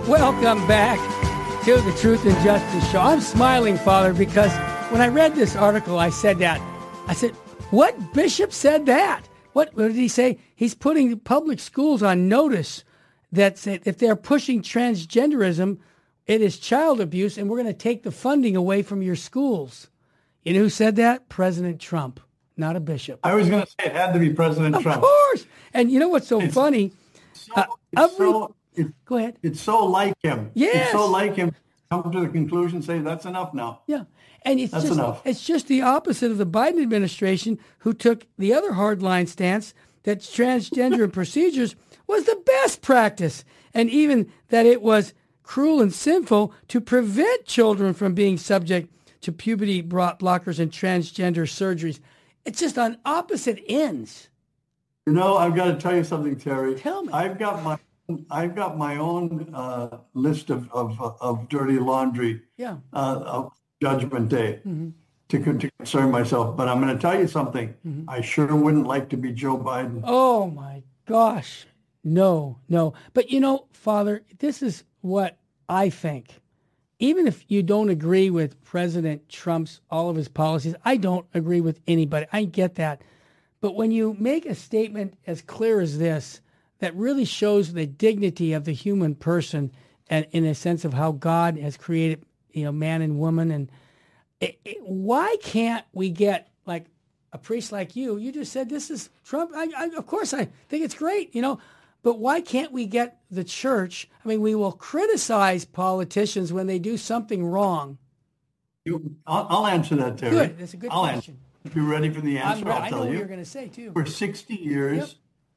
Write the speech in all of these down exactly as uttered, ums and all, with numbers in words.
Welcome back to the Truth and Justice Show. I'm smiling, Father, because when I read this article, I said that. I said, what bishop said that? What, what did he say? He's putting public schools on notice that if they're pushing transgenderism, it is child abuse, and we're going to take the funding away from your schools. You know who said that? President Trump, not a bishop. I was going to say it had to be President of Trump. Of course. And you know what's so it's, funny? So, uh, it's every, so, it, go ahead. It's so like him. Yes. It's so like him. Come to the conclusion, say that's enough now. Yeah. And it's that's just, enough. It's just the opposite of the Biden administration, who took the other hardline stance that transgender procedures was the best practice, and even that it was cruel and sinful to prevent children from being subject to puberty blockers and transgender surgeries. It's just on opposite ends. You know, I've got to tell you something, Terry. Tell me. I've got my I've got my own uh, list of, of of dirty laundry. Yeah. Uh, of Judgment Day. Mm-hmm. To, to concern myself, but I'm going to tell you something. Mm-hmm. I sure wouldn't like to be Joe Biden. Oh my gosh. No, no. But you know, Father, this is what I think. Even if you don't agree with President Trump's, all of his policies, I don't agree with anybody. I get that. But when you make a statement as clear as this, that really shows the dignity of the human person, and in a sense of how God has created, you know, man and woman, and It, it, why can't we get like a priest like you? You just said this is Trump. I, I, of course, I think it's great, you know, but why can't we get the church? I mean, we will criticize politicians when they do something wrong. You, I'll, I'll answer that, Terry. Good. That's a good I'll question. Answer. If you're ready for the answer, I'm, I'll I tell know you. what you're going to say, too. For sixty years, yep.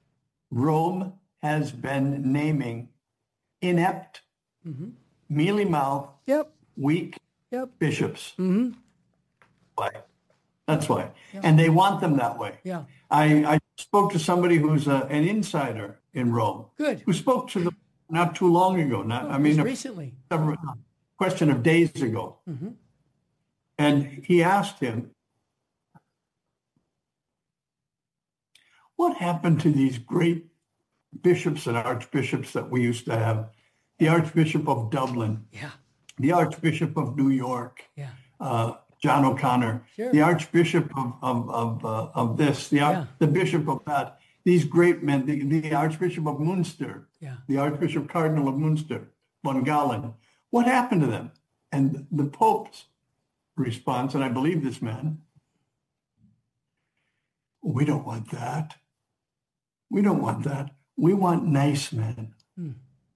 Rome has been naming inept, mm-hmm. mealy-mouthed, yep. weak Yep. bishops. Mm-hmm. Why? That's why. Yep. And they want them that way. Yeah. I, I spoke to somebody who's a, an insider in Rome. Good. Who spoke to them not too long ago. Not, oh, I mean, a, recently. A question of days ago. Mm-hmm. And he asked him, what happened to these great bishops and archbishops that we used to have? The Archbishop of Dublin. Yeah. The Archbishop of New York, yeah. uh, John O'Connor, sure. the Archbishop of of of, uh, of this, the yeah. the Bishop of that. These great men, the, the Archbishop of Munster, yeah. the Archbishop Cardinal of Munster, von Galen. What happened to them? And the Pope's response, and I believe this man, we don't want that. We don't want that. We want nice men. Hmm.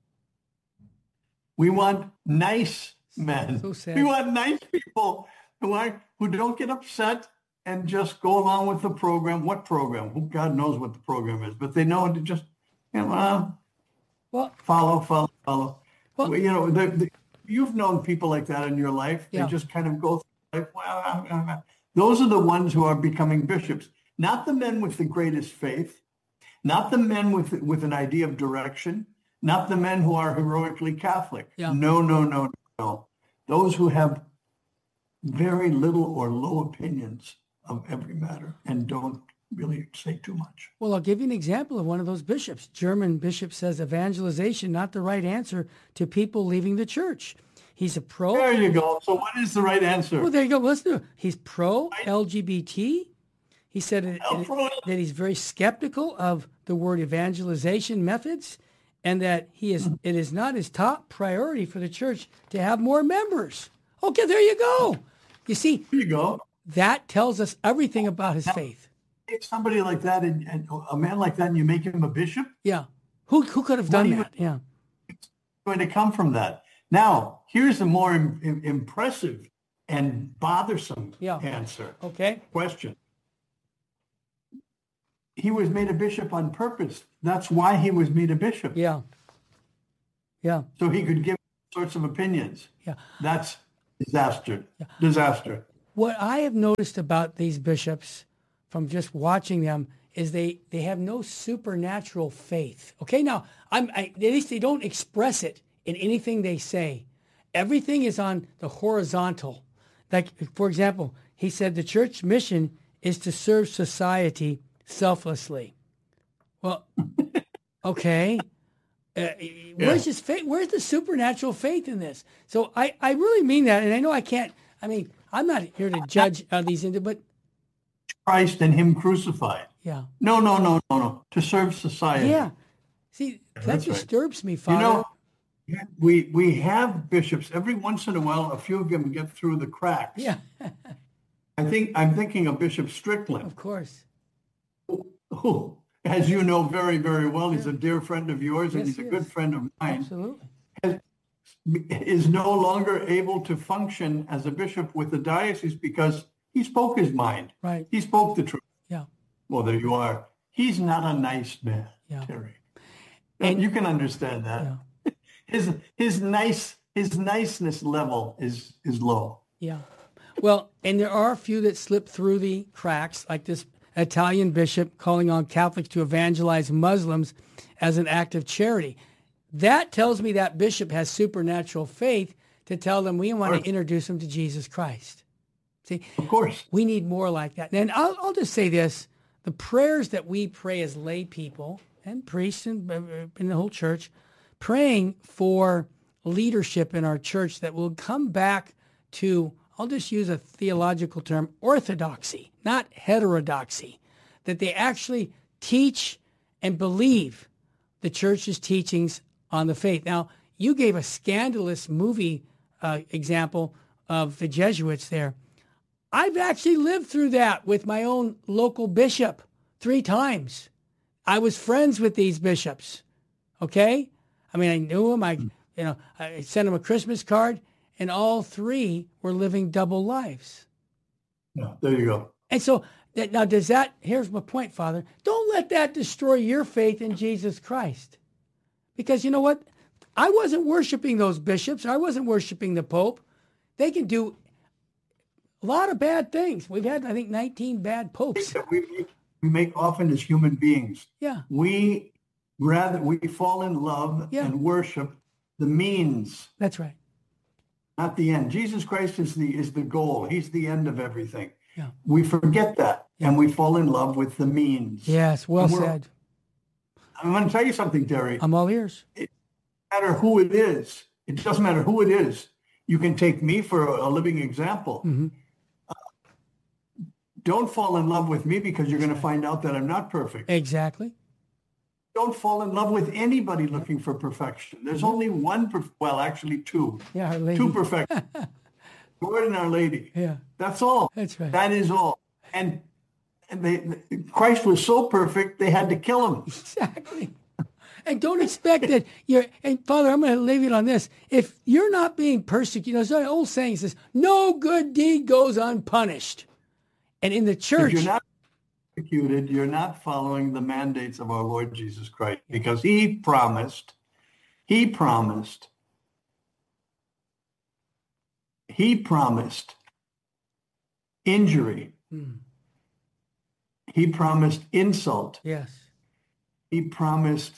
We want nice men. So sad. We want nice people who are who don't get upset and just go along with the program. What program? Well, God knows what the program is, but they know to just, you know, uh, well, follow, follow, follow. Well, well, you know, the, the, you've known people like that in your life. Yeah. They just kind of go through life. Well, those are the ones who are becoming bishops, not the men with the greatest faith, not the men with with an idea of direction. Not the men who are heroically Catholic. Yeah. No, no, no, no. Those who have very little or low opinions of every matter and don't really say too much. Well, I'll give you an example of one of those bishops. German bishop says evangelization, not the right answer to people leaving the church. He's a pro. There you go. So what is the right answer? Well, there you go. Listen to him. He's pro-L G B T. He said it, it, that he's very skeptical of the word evangelization methods, and that he is it is not his top priority for the church to have more members. Okay, there you go. You see, there you go. That tells us everything about his now, faith. Take somebody like that, and, and a man like that, and you make him a bishop? Yeah. Who who could have done that? Yeah. It's going to come from that. Now, here's a more im- im- impressive and bothersome yeah. answer. Okay. Question. He was made a bishop on purpose. That's why he was made a bishop. Yeah. Yeah. So he could give sorts of opinions. Yeah. That's disaster. Yeah. Disaster. What I have noticed about these bishops from just watching them is they, they have no supernatural faith. Okay, now, I'm, I, at least they don't express it in anything they say. Everything is on the horizontal. Like, for example, he said the church mission is to serve society selflessly. Well, okay. Uh, where's his faith? Where's the supernatural faith in this? So I, I really mean that. And I know I can't, I mean, I'm not here to judge uh, these, but. Christ and him crucified. Yeah. No, no, no, no, no. To serve society. Yeah. See, that That's disturbs right. me, Father. You know, we, we have bishops. Every once in a while, a few of them get through the cracks. Yeah. I think, I'm thinking of Bishop Strickland. Of course. Who, who as you know very, very well, he's a dear friend of yours, and Yes, he's a he good is. friend of mine. Absolutely. Has, is no longer able to function as a bishop with the diocese because he spoke his mind. Right. He spoke the truth. Yeah. Well, there you are. He's not a nice man, Yeah. Terry. And- you can understand that. Yeah. His his nice his niceness level is is low. Yeah. Well, and there are a few that slip through the cracks, like this Italian bishop calling on Catholics to evangelize Muslims as an act of charity. That tells me that bishop has supernatural faith to tell them we want to introduce them to Jesus Christ. See, Of course. we need more like that. And I'll, I'll just say this. The prayers that we pray as lay people and priests and uh, in the whole church, praying for leadership in our church that will come back to, I'll just use a theological term, orthodoxy, not heterodoxy, that they actually teach and believe the church's teachings on the faith. Now, you gave a scandalous movie uh, example of the Jesuits there. I've actually lived through that with my own local bishop three times. I was friends with these bishops, okay? I mean, I knew them. I, you know, I sent them a Christmas card, and all three were living double lives. Yeah, there you go. And so that, now does that, here's my point, Father. Don't let that destroy your faith in Jesus Christ. Because you know what? I wasn't worshiping those bishops. I wasn't worshiping the Pope. They can do a lot of bad things. We've had, I think, nineteen bad popes. We make, we make often as human beings. Yeah. We rather we fall in love Yeah. and worship the means, That's right. not the end. Jesus Christ is the is the goal. He's the end of everything. Yeah. We forget that, and we fall in love with the means. Yes, well And we're- said. I'm going to tell you something, Terry. I'm all ears. No matter who it is, it doesn't matter who it is. You can take me for a, a living example. Mm-hmm. Uh, don't fall in love with me because you're going to find out that I'm not perfect. Exactly. Don't fall in love with anybody looking for perfection. There's only one, perf- well, actually two. Yeah, Our Lady. Two perfections. Lord and Our Lady. Yeah, That's all. that's right. That is all. And, and they, Christ was so perfect, they had to kill him. Exactly. And don't expect that you're, and Father, I'm going to leave it on this. If you're not being persecuted, you know, there's an old saying says, no good deed goes unpunished. And in the If church, you're not persecuted, you're not following the mandates of our Lord Jesus Christ, because he promised, he promised, he promised injury. Hmm. He promised insult. yes, He promised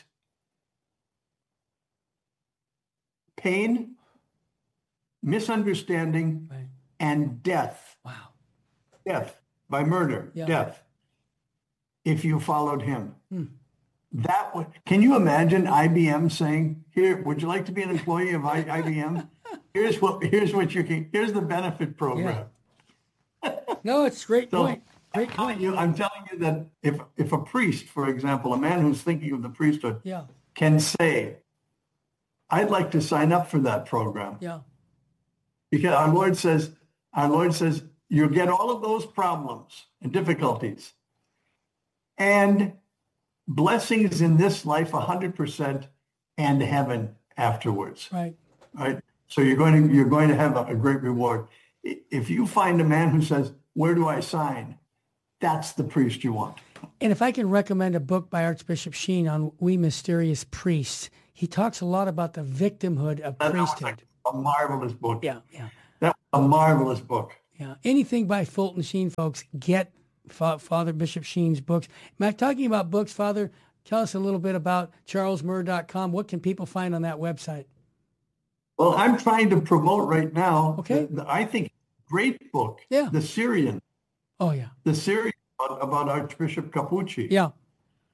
pain, misunderstanding, right. and death. Wow. Death by murder, Yeah. death, if you followed him. Hmm. That would, can you imagine I B M saying, here, would you like to be an employee of I, IBM? Here's what, here's what you can, here's the benefit program. No, it's a great So, point. Great I'm telling point. you, I'm telling you that if, if a priest, for example, a man who's thinking of the priesthood, Yeah, can say, I'd like to sign up for that program. yeah, Because our Lord says, our Lord says, you'll get all of those problems and difficulties and blessings in this life one hundred percent and heaven afterwards. right. Right? So you're going to, you're going to have a, a great reward. I- If you find a man who says, where do I sign? That's the priest you want. And if I can recommend a book by Archbishop Sheen on We Mysterious Priests, he talks a lot about the victimhood of That was priesthood. a marvelous book. Yeah, yeah, That was a marvelous book. yeah. Anything by Fulton Sheen, folks, get Fa- Father Bishop Sheen's books. Am I talking about books, Father? Tell us a little bit about charles murr dot com. What can people find on that website? Well, I'm trying to promote right now. Okay. the- the- I think great book. Yeah. The Syrian. Oh, yeah, The Syrian about, about Archbishop Capucci. yeah,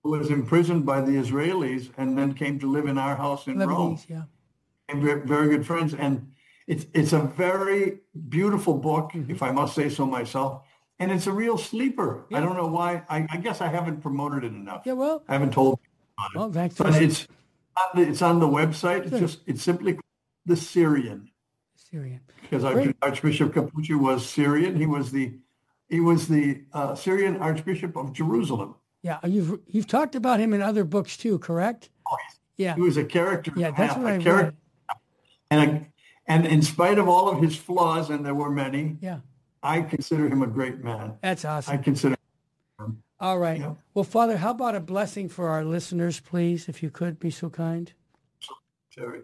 who was imprisoned by the Israelis and then came to live in our house in Rome. Lebanese, yeah. And very, very good friends. And it's it's a very beautiful book, Mm-hmm. if I must say so myself. And it's a real sleeper. Yeah. I don't know why. I, I guess I haven't promoted it enough. Yeah, well, I haven't told people about it. well, thanks for But it's on the, it's on the website. It's Good. just it's simply the Syrian, Syrian. because Great. Archbishop Capucci was Syrian. He was the he was the uh, Syrian Archbishop of Jerusalem. Yeah, you've you've talked about him in other books too, correct? Oh, Yeah, he was a character. yeah, and a that's half, what a I character, read. and a, and in spite of all of his flaws, and there were many, Yeah, I consider him a great man. that's I awesome. consider. All right. Yeah. Well, Father, how about a blessing for our listeners, please, if you could be so kind? Terry.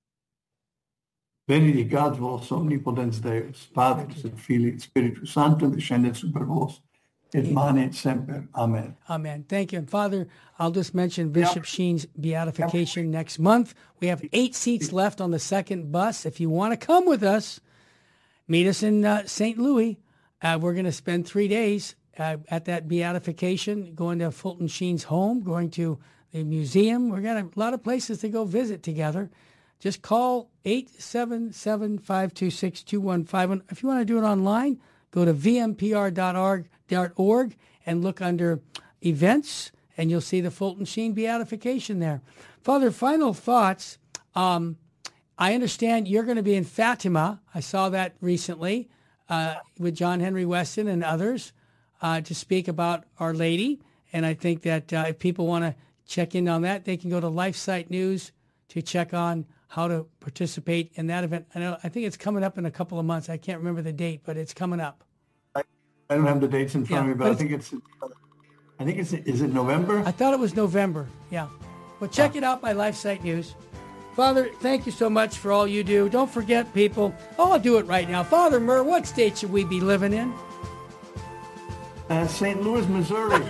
Benedicat vos omnipotens Deus, Patris et Filii et Spiritus Sancto, descendet super vos, et manet semper. Amen. Amen. Thank you. And Father, I'll just mention Bishop Sheen's beatification next month. We have eight seats left on the second bus. If you want to come with us, meet us in uh, Saint Louis. Uh, we're going to spend three days uh, at that beatification, going to Fulton Sheen's home, going to the museum. We're got a lot of places to go visit together. Just call eight seven seven, five two six, two one five one. If you want to do it online, go to v m p r dot org and look under events, and you'll see the Fulton Sheen beatification there. Father, final thoughts. Um, I understand you're going to be in Fatima. I saw that recently uh, with John Henry Weston and others uh, to speak about Our Lady. And I think that uh, if people want to check in on that, they can go to LifeSite News to check on how to participate in that event. I know, I think it's coming up in a couple of months. I can't remember the date, but it's coming up. I don't have the dates in front Yeah, of me, but, but I think it's, I think it's, is it November? I thought it was November. Yeah. Well, check it out by LifeSite News. Father, thank you so much for all you do. Don't forget, people. Oh, I'll do it right now. Father Murr, what state should we be living in? Uh, Saint Louis, Missouri.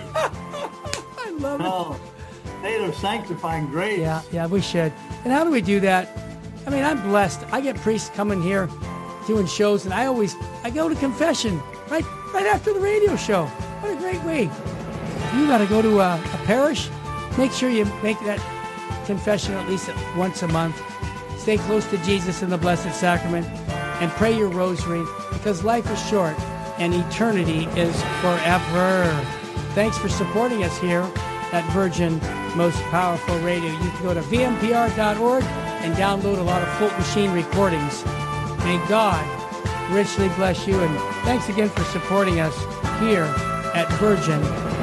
I love it. Oh, state of sanctifying grace. Yeah, yeah, we should. And how do we do that? I mean, I'm blessed. I get priests coming here doing shows, and I always, I go to confession right right after the radio show. What a great way. You got to go to a, a parish. Make sure you make that confession at least once a month. Stay close to Jesus in the Blessed Sacrament and pray your rosary, because life is short and eternity is forever. Thanks for supporting us here at Virgin Most Powerful Radio. You can go to v m p r dot org and download a lot of Fulton Sheen recordings. May God richly bless you, and thanks again for supporting us here at Virgin